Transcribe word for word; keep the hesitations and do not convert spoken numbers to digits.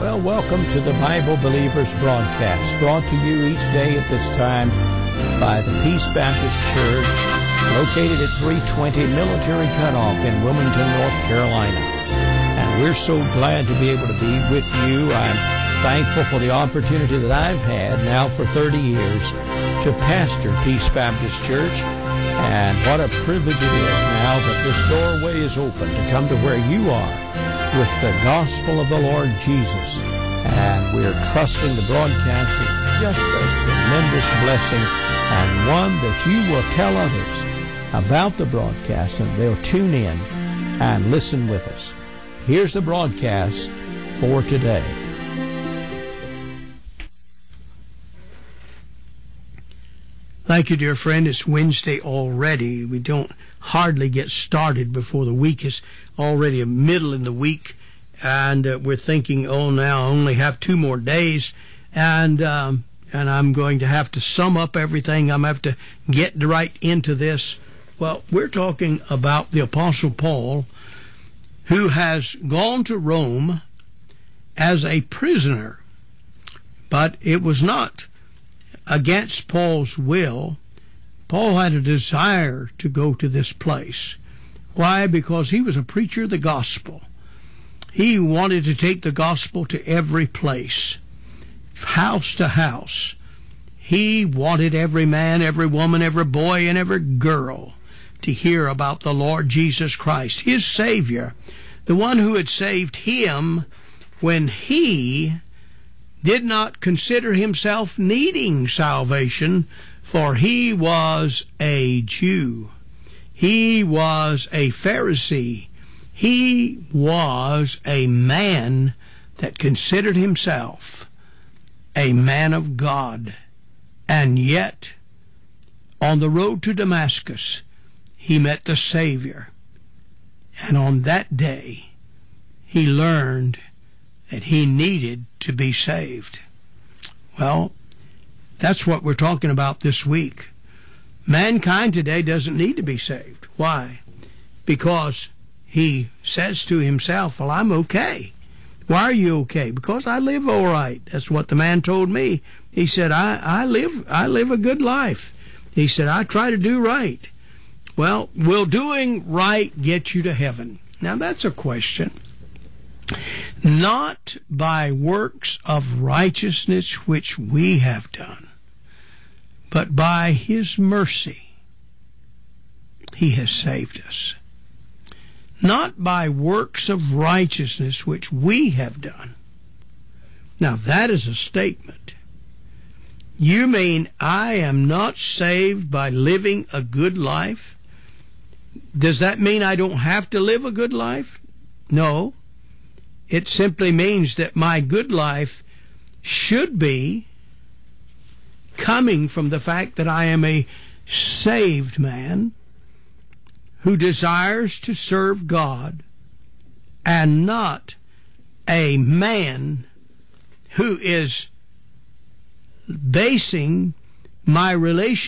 Well, welcome to the Bible Believers broadcast, brought to you each day at this time by the Peace Baptist Church, located at three twenty Military Cutoff in Wilmington, North Carolina. And we're so glad to be able to be with you. I'm thankful for the opportunity that I've had now for thirty years to pastor Peace Baptist Church. And what a privilege it is now that this doorway is open to come to where you are with the gospel of the Lord Jesus. And we're trusting the broadcast is just a tremendous blessing, and one that you will tell others about the broadcast, and they'll tune in and listen with us. Here's the broadcast for today. Thank you, dear friend. It's Wednesday already. We don't hardly get started before the week is already a middle in the week, and uh, we're thinking, oh, now I only have two more days, and um, and I'm going to have to sum up everything. I'm going to have to get right into this. Well, we're talking about the Apostle Paul, who has gone to Rome as a prisoner, but it was not against Paul's will. Paul had a desire to go to this place. Why? Because he was a preacher of the gospel. He wanted to take the gospel to every place, house to house. He wanted every man, every woman, every boy, and every girl to hear about the Lord Jesus Christ, his Savior, the one who had saved him when he did not consider himself needing salvation, for he was a Jew. He was a Pharisee. He was a man that considered himself a man of God. And yet, on the road to Damascus, he met the Savior. And on that day, he learned that he needed to be saved. Well, that's what we're talking about this week. Mankind today doesn't need to be saved. Why? Because he says to himself, well, I'm okay. Why are you okay? Because I live all right. That's what the man told me. He said, I, I live I live a good life. He said, I try to do right. Well, will doing right get you to heaven? Now, that's a question. Not by works of righteousness which we have done, but by his mercy he has saved us. Not by works of righteousness which we have done. Now that is a statement. You mean I am not saved by living a good life? Does that mean I don't have to live a good life? No. It simply means that my good life should be coming from the fact that I am a saved man who desires to serve God, and not a man who is basing my relationship